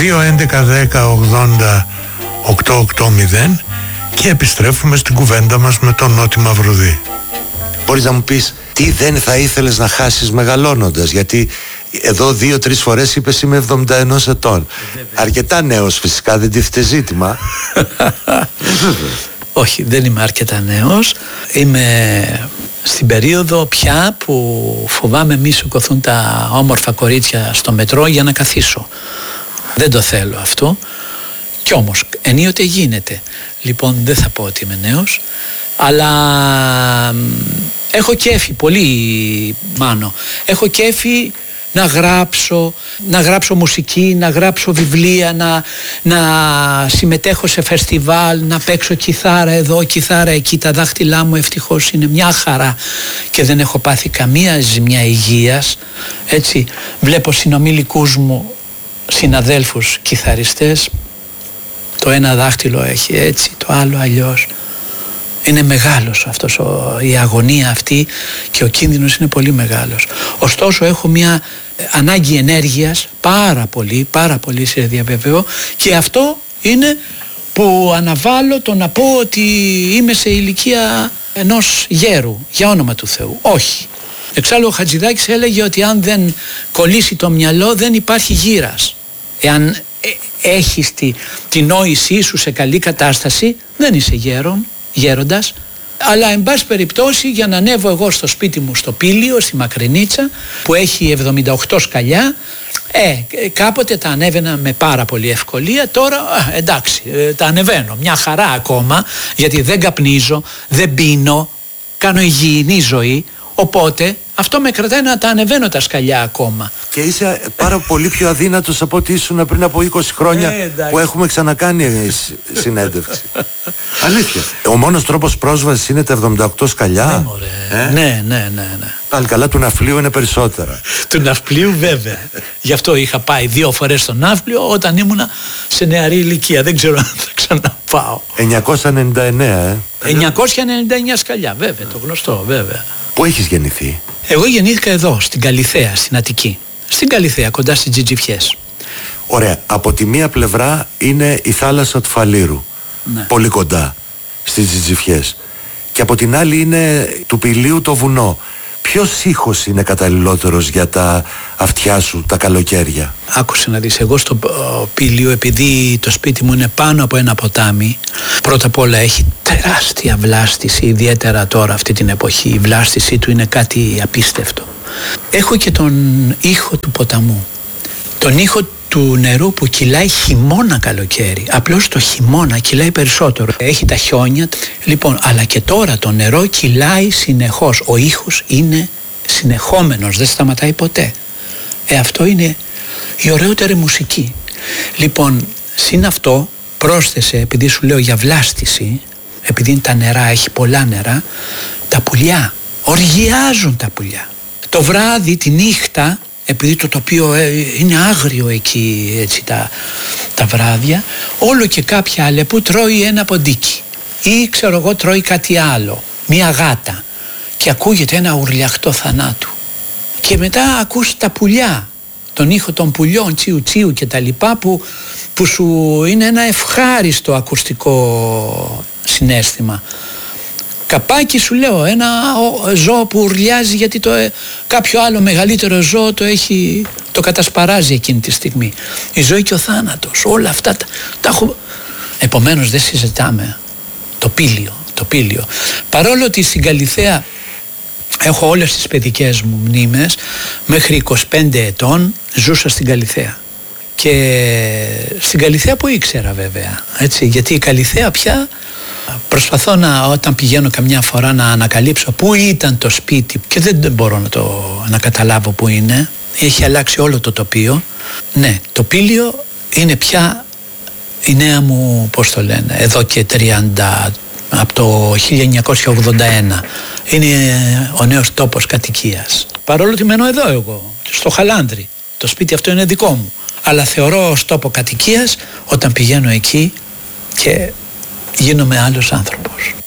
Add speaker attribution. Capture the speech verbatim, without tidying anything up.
Speaker 1: δύο έντεκα δέκα ογδόντα οκτακόσια ογδόντα και επιστρέφουμε στην κουβέντα μας με τον Νότι Μαυρουδή.
Speaker 2: Μπορείς να μου πεις τι δεν θα ήθελες να χάσεις μεγαλώνοντας? Γιατί εδώ δύο-τρεις φορές είπες είμαι εβδομήντα ένα ετών. Αρκετά νέος φυσικά, δεν τίθεται ζήτημα.
Speaker 3: Όχι, δεν είμαι αρκετά νέος. Είμαι στην περίοδο πια που φοβάμαι μη σηκωθούν τα όμορφα κορίτσια στο μετρό για να καθίσω. Δεν το θέλω αυτό. Κι όμως ενίοτε γίνεται. Λοιπόν, δεν θα πω ότι είμαι νέος, αλλά έχω κέφι πολύ, Μάνο. Έχω κέφι να γράψω, να γράψω μουσική, να γράψω βιβλία, να, να συμμετέχω σε φεστιβάλ, να παίξω κιθάρα εδώ, κιθάρα εκεί. Τα δάχτυλά μου ευτυχώς είναι μια χαρά και δεν έχω πάθει καμία ζημιά υγείας. Έτσι, βλέπω συνομιλικούς μου, συναδέλφους κιθαριστές, το ένα δάχτυλο έχει έτσι, το άλλο αλλιώς. Είναι μεγάλος αυτός, ο, η αγωνία αυτή και ο κίνδυνος είναι πολύ μεγάλος. Ωστόσο έχω μια ανάγκη ενέργειας πάρα πολύ, πάρα πολύ, σε διαβεβαιώ, και αυτό είναι που αναβάλω το να πω ότι είμαι σε ηλικία ενός γέρου, για όνομα του Θεού. Όχι. Εξάλλου ο Χατζηδάκης έλεγε ότι αν δεν κολλήσει το μυαλό δεν υπάρχει γύρας. Εάν ε, έχεις τη, τη νόησή σου σε καλή κατάσταση, δεν είσαι γέρον, γέροντας. Αλλά εν πάση περιπτώσει, για να ανέβω εγώ στο σπίτι μου στο Πήλιο, στη Μακρινίτσα, που έχει εβδομήντα οκτώ σκαλιά, ε, κάποτε τα ανέβαινα με πάρα πολύ ευκολία. Τώρα ε, εντάξει, ε, τα ανεβαίνω μια χαρά ακόμα, γιατί δεν καπνίζω, δεν πίνω, κάνω υγιεινή ζωή. Οπότε αυτό με κρατάει να τα ανεβαίνω τα σκαλιά ακόμα.
Speaker 2: Και είσαι πάρα πολύ πιο αδύνατος από ό,τι ήσουν πριν από είκοσι χρόνια, ε, που έχουμε ξανακάνει συνέντευξη. Αλήθεια. Ο μόνος τρόπος πρόσβασης είναι τα εβδομήντα οκτώ σκαλιά.
Speaker 3: Ναι, μωρέ. Ε? ναι, ναι, ναι, ναι.
Speaker 2: Πάλι καλά, του ναυπλίου είναι περισσότερα.
Speaker 3: Του ναυπλίου βέβαια. Γι' αυτό είχα πάει δύο φορές στο ναύπλιο όταν ήμουνα σε νεαρή ηλικία. Δεν ξέρω αν θα ξαναπάω.
Speaker 2: εννιακόσια ενενήντα εννέα, ε.
Speaker 3: εννιακόσια ενενήντα εννέα σκαλιά, βέβαια, το γνωστό, βέβαια.
Speaker 2: Πού έχεις γεννηθεί?
Speaker 3: Εγώ γεννήθηκα εδώ, στην Καλιθέα, στην Αττική. Στην Καλιθέα, κοντά στις Τζιτζιφιές.
Speaker 2: Ωραία. Από τη μία πλευρά είναι η θάλασσα του Φαλήρου. Ναι. Πολύ κοντά στις Τζιτζιφιές. Και από την άλλη είναι του Πηλίου το βουνό. Ποιος ήχος είναι καταλληλότερος για τα αυτιά σου τα καλοκαίρια?
Speaker 3: Άκουσε να δεις, εγώ στο Πήλιο, επειδή το σπίτι μου είναι πάνω από ένα ποτάμι, πρώτα απ' όλα έχει τεράστια βλάστηση, ιδιαίτερα τώρα αυτή την εποχή. Η βλάστησή του είναι κάτι απίστευτο. Έχω και τον ήχο του ποταμού, τον ήχο του νερού που κυλάει χειμώνα καλοκαίρι. Απλώς το χειμώνα κυλάει περισσότερο. Έχει τα χιόνια. Λοιπόν, αλλά και τώρα το νερό κυλάει συνεχώς. Ο ήχος είναι συνεχόμενος, δεν σταματάει ποτέ. Ε, αυτό είναι η ωραιότερη μουσική. Λοιπόν, συν αυτό πρόσθεσε, επειδή σου λέω για βλάστηση, επειδή είναι τα νερά, έχει πολλά νερά, τα πουλιά, οργιάζουν τα πουλιά. Το βράδυ, τη νύχτα, επειδή το τοπίο είναι άγριο εκεί, έτσι, τα, τα βράδια, όλο και κάποια αλεπού τρώει ένα ποντίκι ή ξέρω εγώ τρώει κάτι άλλο, μία γάτα, και ακούγεται ένα ουρλιαχτό θανάτου, και μετά ακούς τα πουλιά, τον ήχο των πουλιών, τσίου τσίου και τα λοιπά, που, που σου είναι ένα ευχάριστο ακουστικό συναίσθημα. Καπάκι, σου λέω, ένα ζώο που ουρλιάζει γιατί το, κάποιο άλλο μεγαλύτερο ζώο το έχει, το κατασπαράζει εκείνη τη στιγμή. Η ζωή και ο θάνατος, όλα αυτά τα, τα έχω. Επομένως δεν συζητάμε. Το Πήλιο, το Πήλιο. Παρόλο ότι στην Καλιθέα έχω όλες τις παιδικές μου μνήμες, μέχρι είκοσι πέντε ετών ζούσα στην Καλιθέα. Και στην Καλιθέα που ήξερα βέβαια, έτσι, γιατί η Καλιθέα πια προσπαθώ να, όταν πηγαίνω καμιά φορά, να ανακαλύψω πού ήταν το σπίτι, και δεν, δεν μπορώ να το να καταλάβω πού είναι. Έχει αλλάξει όλο το τοπίο. Ναι, το Πήλιο είναι πια η νέα μου, πώς το λένε, εδώ και τριάντα, από το χίλια εννιακόσια ογδόντα ένα. Είναι ο νέος τόπος κατοικίας. Παρόλο ότι μένω εδώ εγώ, στο Χαλάνδρι. Το σπίτι αυτό είναι δικό μου. Αλλά θεωρώ ως τόπο κατοικίας όταν πηγαίνω εκεί και γίνομαι άλλος άνθρωπος.